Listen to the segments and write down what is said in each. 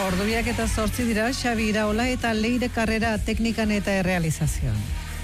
Ordubiak eta 8 dira, Xabi Iraola eta Leire Carrera teknikan eta errealizazioan.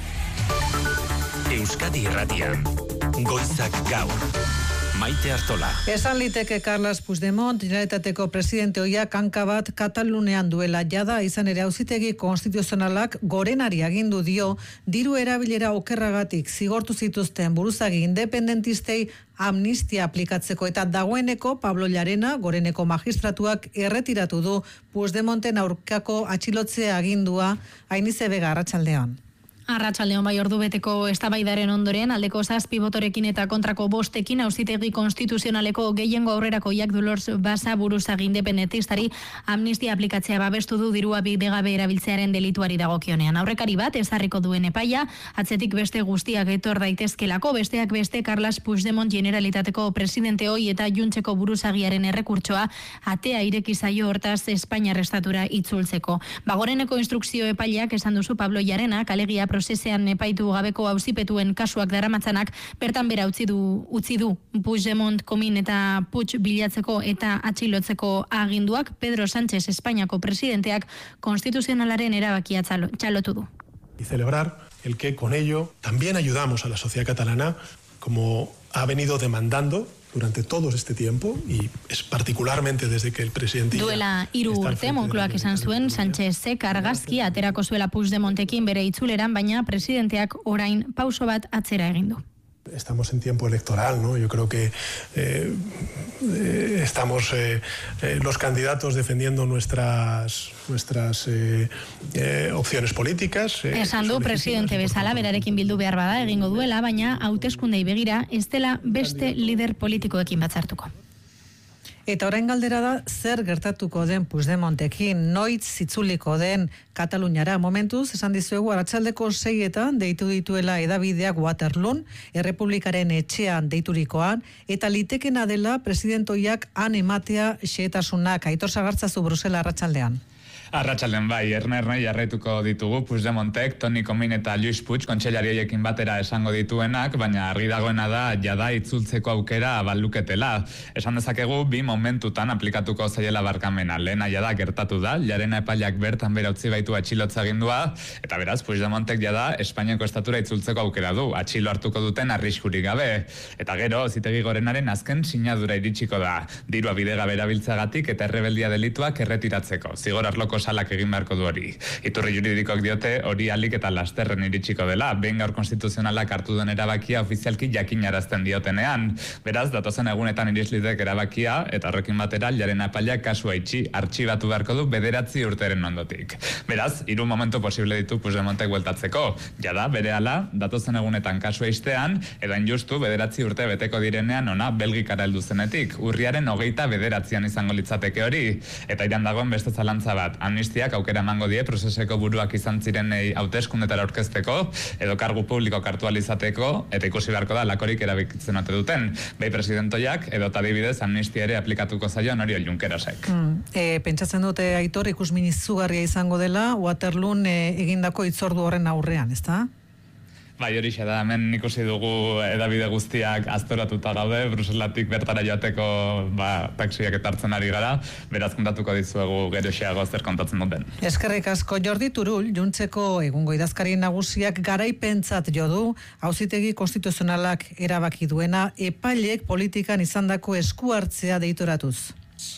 Euskadi Irratian, Goizak Gaur. Maite Artola. Esan liteke Carles Puigdemont, Generalitateko presidente ohiak hanka bat Katalunean duela jada, izan ere auzitegi konstituzionalak gorenari agindu dio diru erabilera okerragatik zigortu zituzten buruzagi independentistei amnistia aplikatzeko eta dagoeneko Pablo Llarena, goreneko magistratuak erretiratu du Puigdemonten aurkako atxilotzea agindua. Ainize Bega, arratsaldean. Arratsaldeon bai, ordubeteko eztabaidaren ondoren aldeko 7 botorekin eta kontrako 5ekin auzitegi konstituzionaleko gehiengo aurrerakoiak Dolors Basa buruzagi independentistari amnistia aplikatzea babestu du dirua bidegabe erabiltzearen delituari dagokionean. Aurrekari bat ezarriko duen epaia, atzetik beste guztiak etor daitezkelako, besteak beste Carles Puigdemont Generalitateko presidente ohi eta Juntzeko buruzagiaren errekurtsoa atea ireki zaio hortaz Espainiar estatura itzultzeko. Bagoreneko instrukzio epaileak esan duzu Pablo Llarena, alegia prozesean epaitu gabeko auzipetuen kasuak daramatzanak bertan bera utzi du Puigdemont komin eta Puig bilatzeko eta atxilotzeko aginduak. Pedro Sánchez Espainiako presidenteak konstituzionalaren erabakia txalotu du. Y celebrar el que con ello también ayudamos a la sociedad catalana, como ha venido demandando durante todo este tiempo y es particularmente desde que el presidente duela 3 urte Moncloak esan zuen Sánchezek argazki aterako zuela Puigdemontekin bere itzuleran, baina presidenteak orain pauso bat atzera egin du. Estamos en tiempo electoral, ¿no? Yo creo que estamos los candidatos defendiendo nuestras opciones políticas. Esan du presidente bezala berarekin bildu behar bada egingo duela, baina hauteskundei begira ez dela beste lider politikoekin batzartuko. Eta orain galdera da, zer gertatuko den Puigdemontekin, noiz zitzuliko den Kataluniara. Momentuz, esan dizuegu, arratsaldeko 6etan deitu dituela hedabideak Waterloon, Errepublikaren etxean deiturikoan, eta litekena dela presidentoiak han ematea xehetasunak. Aitor Sagartzazu, Brusela, arratsaldean. Arratsaldean bai, erne jarraituko ditugu Puigdemontek, Toni Comín eta Lluís Puig kontseilari horiekin batera esango dituenak, baina argi dagoena da jada itzultzeko aukera baluketela. Esan dezakegu bi momentutan aplikatuko zaiela barkamena. Lehena jada gertatu da, Llarena epaileak bertan bera utzi baitu atxilotza agindua, eta beraz Puigdemontek jada Espainiako estatura itzultzeko aukera du, atxilo hartuko duten arriskurik gabe. Eta gero, auzitegi gorenaren azken sinadura iritsiko da, dirua bidegabe erabiltzeagatik eta errebeldia delituak erretiratzeko. Zigor arloko salak egin beharko du hori. Iturri juridikoak diote hori alik eta lasterren iritsiko dela, behin gaur konstituzionalak hartu duen erabakia ofizialki jakinarazten diotenean. Beraz, datozen egunetan irislitek erabakia, eta horrekin batera, Llarena epaileak kasua itxi artxibatu beharko du 9 urteren ondotik. Beraz, 3 momentu posible ditu Puigdemontek bueltatzeko. Jada, berehala, datozen egunetan kasua ixtean, edo injustu 9 urte beteko direnean ona Belgikara heldu zenetik. Urriaren 29 izango litzateke hori. Eta iran dagoen beste zalantza bat, amnistiak aukera emango die prozeseko buruak izan zirenei hauteskundetara aurkezteko edo kargu publiko hartu ahal izateko, eta ikusi beharko da lakorik erabikitzen ote duten. Bai presidentoiak edo adibidez amnistia ere aplikatuko zaio Oriol Junquerasek. Pentsatzen dute Aitor ikusmin izugarria izango dela Waterloon egindako hitzordu horren aurrean, ezta? Bai, horixe da, hemen ikusi dugu hedabide guztiak aztoratuta gaude, Bruselatik bertara joateko taxiak etartzen ari gara, beraz kontatuko dizuegu geroxeago zer kontatzen duten. Eskerrik asko. Jordi Turull, Juntzeko egungo idazkari nagusiak garaipentzat jo du, auzitegi konstituzionalak erabaki duena, epaileek politikan izandako esku hartzea deitoratuz.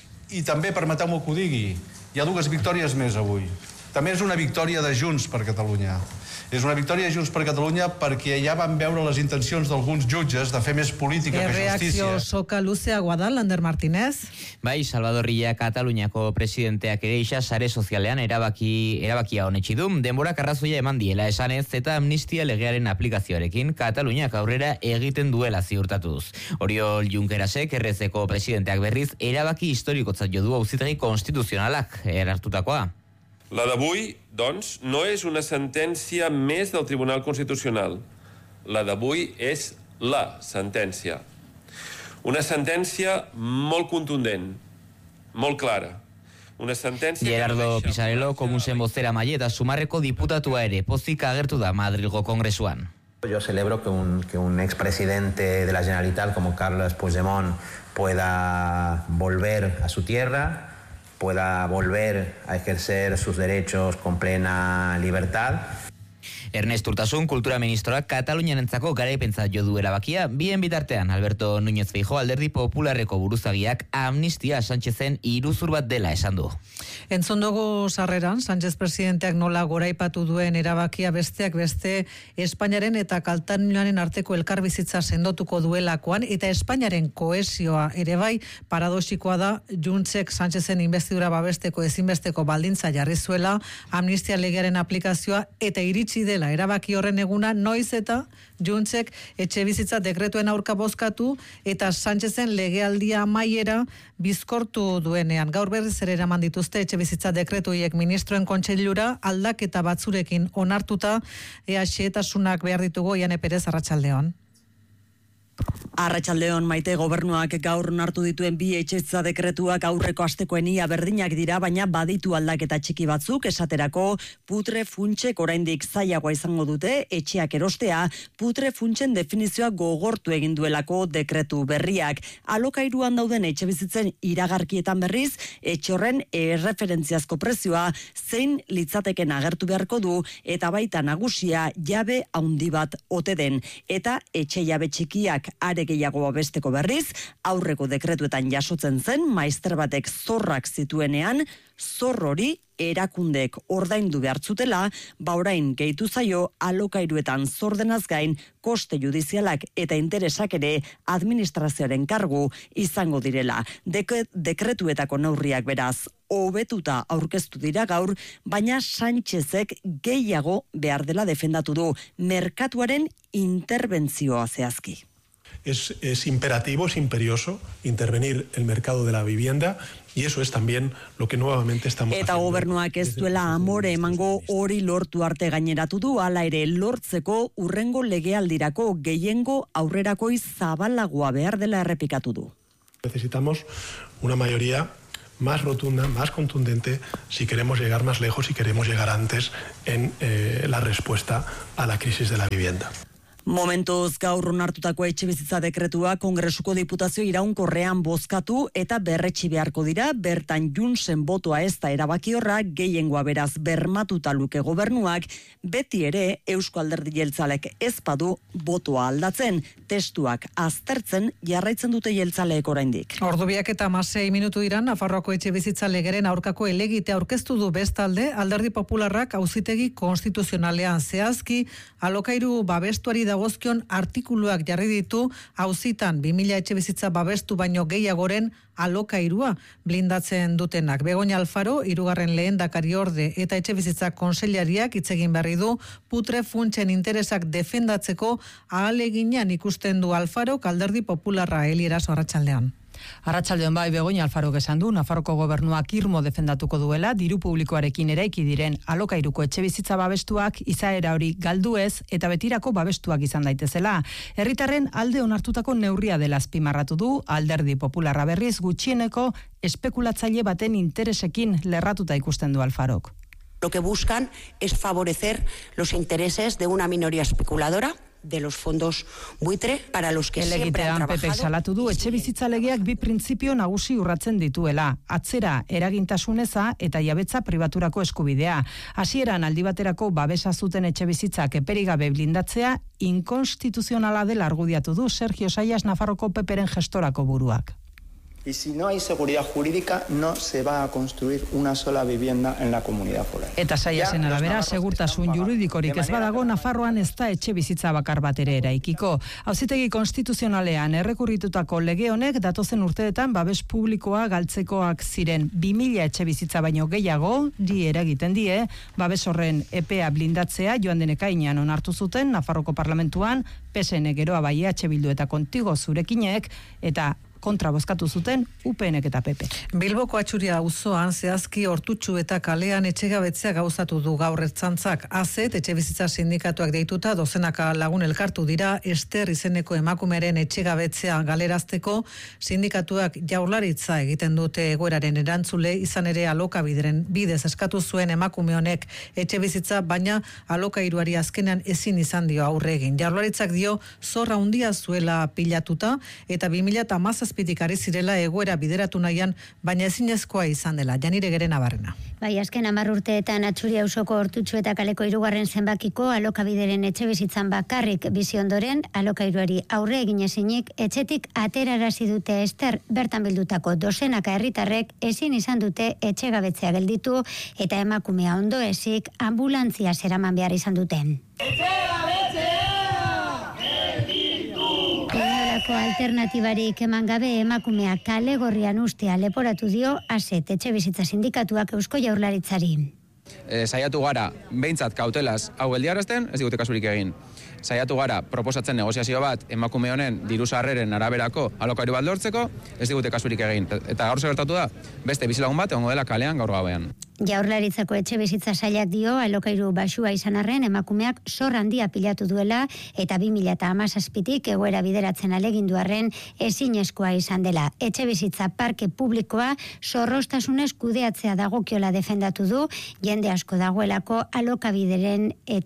I també, permeteu-me que ho digui, hi ha 2 victòries més avui. També és una victòria de Junts per Catalunya. És una victòria de Junts per Catalunya perquè ja van veure les intencions d'alguns jutges de fer més política que justícia. Reakzio soka luzeagoa da, Lander Martínez. Bai, Salvador Illa Kataluniako presidenteak ere isa sare sozialean erabakia honetsi du. Denborak arrazoia eman diela esanez eta amnistia legearen aplikazioarekin Kataluniak aurrera egiten duela ziurtatuz. Oriol Junquerasek errezeko presidenteak berriz erabaki historikotzat jo du auzitegi konstituzionalak hartutakoa. La d'avui, doncs, no és una sentència més del Tribunal Constitucional. La d'avui és la sentència. Una sentència molt contundent, molt clara. Una sentència... Gerardo Pisarello, komunzen bozera maile eta Sumarreko diputatua ere pozik agertu da Madrilgo Kongresuan. Yo celebro que un expresidente de la Generalitat como Carles Puigdemont pueda volver a su tierra, pueda volver a ejercer sus derechos con plena libertad. Ernest Urtasun, kultura ministroak Kataluniarentzako garaipentza jo du erabakia. Bien bitartean, Alberto Núñez Feijóo Alderdi Popularreko buruzagiak amnistia Sánchezen iruzur bat dela esan du. Entzun dugu sarreran, Sánchez presidenteak nola goraipatu duen erabakia besteak beste Espainiaren eta Kataluniaren arteko elkarbizitza sendotuko duelakoan eta Espainiaren kohesioa ere bai paradoxikoa da Juntsek Sánchezen investidura babesteko ezinbesteko baldintza jarri zuela amnistia legearen aplikazioa eta iritsi dela erabaki horren eguna noiz eta Juntsek etxebizitza dekretuen aurka bozkatu eta Sánchezen legealdia amaiera bizkortu duenean. Gaur berriz ere eraman dituzte etxebizitza dekretuiek ministroen kontseilura aldaketa batzurekin onartuta xehetasunak behar ditugu Iane Perez arratsaldeon. Arratsaldeon Maite, gobernuak gaur onartu dituen bi etxebizitza dekretuak aurreko astekoen ia berdinak dira, baina baditu aldaketa txiki batzuk, esaterako putre funtsek oraindik zailagoa izango dute etxeak erostea, putre funtsen definizioa gogortu egin duelako dekretu berriak. Alokairuan dauden etxebizitzen iragarkietan berriz, etxe horren erreferentziazko prezioa zein litzateken agertu beharko du eta baita nagusia jabe handi bat ote den eta etxe jabe txikiak are gehiago babesteko berriz, aurreko dekretuetan jasotzen zen, maizter batek zorrak zituenean, zor hori erakundeek ordaindu behartzutela, orain gehitu zaio alokairuetan zordenaz gain koste judizialak eta interesak ere administrazioaren kargu izango direla. Dekretuetako neurriak beraz hobetuta aurkeztu dira gaur, baina Sánchezek gehiago behar dela defendatu du merkatuaren interbentzioa zehazki. Es imperativo, es imperioso intervenir el mercado de la vivienda y eso es también lo que nuevamente estamos haciendo. Eta gobernuak ez duela amore emango hori lortu arte gaineratu du, hala ere lortzeko urrengo legealdirako gehiengo aurrerakoi zabalagoa behar dela errepikatu du. Necesitamos una mayoría más rotunda, más contundente, si queremos llegar más lejos, si queremos llegar antes en la respuesta a la crisis de la vivienda. Momentuz gaur onartutako etxebizitza dekretua Kongresuko Diputazio iraunkorrean bozkatu eta berretsi beharko dira, bertan Juntsen botoa ez da erabakiorra, gehiengoa beraz bermatuta luke gobernuak, beti ere Eusko Alderdi Jeltzalek ez badu botoa aldatzen, testuak aztertzen jarraitzen dute jeltzaleek oraindik. Ordubiak eta 16 minutu dira, Nafarroako etxebizitza legeren aurkako helegite aurkeztu du bestalde, Alderdi Popularrak auzitegi konstituzionalean zehazki, alokairu babestuari dagozkion artikuluak jarri ditu auzitan 2000 etxebizitza babestu baino gehiagoren alokairua blindatzen dutenak. Begoña Alfaro, 3. lehendakariorde eta etxebizitza kontseilariak hitz egin berri du putre funtsen interesak defendatzeko ahaleginean ikusten du Alfaro, Alderdi Popularra. Elieraso arratsaldean. Arratsaldeon bai, Begoña Alfarok esan du, Nafarroko gobernuak irmo defendatuko duela, diru publikoarekin eraiki diren alokairuko etxebizitza babestuak izaera hori galdu ez eta betirako babestuak izan daitezela. Herritarren alde onartutako neurria dela azpimarratu du, Alderdi Popularra berriz gutxieneko espekulatzaile baten interesekin lerratuta ikusten du Alfarok. Lo que buscan es favorecer los intereses de una minoría especuladora, de los fondos buitre para los que siempre han trabajado. PP salatu du etxebizitza legeak bi printzipio nagusi urratzen dituela, atzera eragintasuneza eta jabetza pribaturako eskubidea. Hasieran aldi baterako babesa zuten etxebizitzak eperi gabe blindatzea inkonstituzionala dela argudiatu du Sergio Sayas, Nafarroko PPren gestorako buruak. Y si no hay seguridad jurídica, no se va a construir una sola vivienda en la comunidad foral. Eta Sayasen arabera, segurtasun juridikorik ez badago, Nafarroan ez da etxe bizitza bakar bat ere eraikiko. Auzitegi konstituzionalean errekurritutako lege honek datozen urteetan babes publikoa galtzekoak ziren 2000 etxe bizitza baino gehiago, eragiten die, babes horren epea blindatzea joan den ekainean onartu zuten Nafarroko parlamentuan, PSN geroa bai EH Bildu eta Kontigo zurekinek, eta kontra bozkatu zuten UPNek eta PP. Bilboko Atxuria auzoan zehazki Hortutxu eta kalean etxegabetzea gauzatu du gaur ertzantzak. AZET etxebizitza sindikatuak deituta dozenaka lagun elkartu dira Ester izeneko emakumeren etxegabetzea galerazteko. Sindikatuak Jaurlaritza egiten dute egoeraren erantzule, izan ere alokabideren bidez eskatu zuen emakume honek etxebizitza, baina alokairuari azkenean ezin izan dio aurre egin. Jaurlaritzak dio zorra handia zuela pilatuta eta 2017 hamazazpitik ari zirela egoera bideratu nahian, baina ezinezkoa izan dela. Janire Gerena Barrena. Bai, azken 10 urteetan Atxuri auzoko Hortutxu eta kaleko 3. zenbakiko alokabideren etxebizitzan bakarrik bizi ondoren, alokairuari aurre egin ezinik, etxetik aterarazi dute Ester, bertan bildutako dozenaka herritarrek ezin izan dute etxegabetzea gelditu eta emakumea ondo ezik ambulantzia zeraman behar izan duten. Inolako alternatibarik eman gabe emakumea kale gorrian ustea leporatu dio ASET etxebizitza sindikatuak Eusko Jaurlaritzari. Saiatu gara, behintzat kautelaz hau geldiarazten, ez digute kasurik egin. Saiatu gara, proposatzen negoziazio bat emakume honen diru sarreren araberako alokairu bat lortzeko, ez digute kasurik egin. Eta gaur gertatu da, beste bizilagun bat egongo dela kalean gaur gauean. Jaurlaritzako etxebizitza sailak dio alokairu baxua izan arren emakumeak zor handia pilatu duela eta 2017tik egoera bideratzen alegindu arren ezinezkoa izan dela. Etxebizitza parke publikoa zorroztasunez kudeatzea dagokiola defendatu du, jende asko dagoelako alokabiden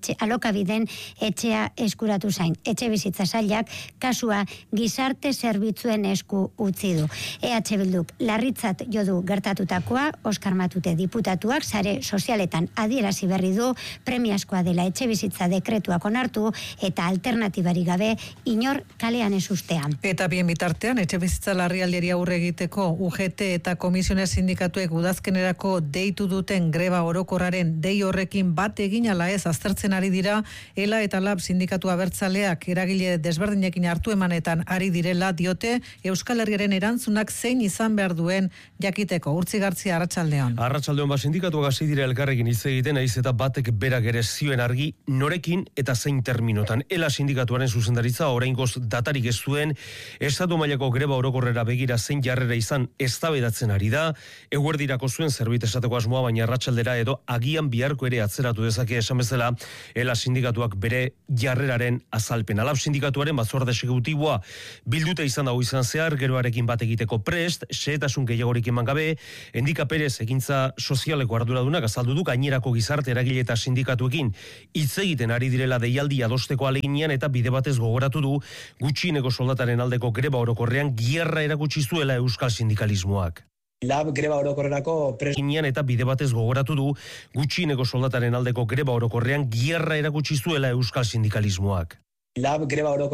etxea eskuratu zain. Etxebizitza sailak kasua gizarte zerbitzuen esku utzi du. EH Bilduk larritzat jodu gertatutakoa, Oskar Matute diputatuak sare sozialetan adierazi berri du premiazkoa dela etxebizitza dekretuak onartu eta alternatibari gabe inor kalean ez ustean. Eta bien bitartean, etxebizitza larrialdiari aurre egiteko UGT eta komisiones sindikatuek udazkenerako deitu duten greba orokorraren dei horrekin bat egin ala ez aztertzen ari dira, ELA eta LAB sindikatu abertzaleak eragile desberdinekin hartu emanetan ari direla diote Euskal Herriaren erantzunak zein izan behar duen jakiteko. Urtzi Gartzia, Arratsaldeon. Arratsaldeon, sindikatuak hasi dira elkarrekin hitz egiten, naiz eta batek berak ere zioen argi norekin eta zein terminotan. ELA sindikatuaren zuzendaritza oraingoz datarik ez zuen, estatu mailako greba orokorrera begira zein jarrera izan eztabaidatzen ari da, eguerdirako zuen zerbait esateko asmoa, baina arratsaldera edo agian biharko ere atzeratu dezake esan bezala ELA sindikatuak bere jarreraren azalpena. LAB sindikatuaren batzorde exekutiboa bilduta izan dago izan zehar, geroarekin bat egiteko prest, xehetasun gehiagorik eman gabe, Endika Perez ekintza sozialeko arduradunak azaldu du gainerako gizarte eragile eta sindikatuekin hitz egiten ari direla deialdi adosteko aleginean eta bide batez gogoratu du gutxieneko soldataren aldeko greba orokorrean gierra erakutsi zuela euskal sindikalismoak. LAB greba orokorrerako presinean eta bide batez gogoratu du gutxieneko soldataren aldeko greba orokorrean gierra erakutsi zuela euskal sindikalismoak. LAB greba